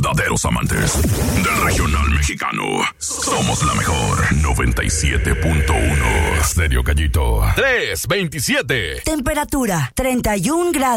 verdaderos amantes del regional mexicano. Somos la mejor. 97.1. Stereo Gallito. 327. Temperatura 31 grados.